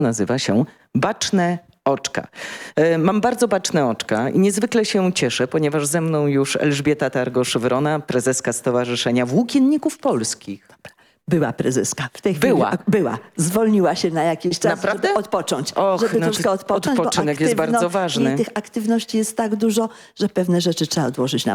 nazywa się Baczne oczka. Mam bardzo baczne oczka i niezwykle się cieszę, ponieważ ze mną już Elżbieta Targosz-Wrona, prezeska Stowarzyszenia Włókienników Polskich. Była prezeska. W tej chwili była. Zwolniła się na jakiś czas, Naprawdę? żeby odpocząć. Och, żeby znaczy, troszkę odpocząć, odpoczynek jest bardzo ważny. Tych aktywności jest tak dużo, że pewne rzeczy trzeba odłożyć na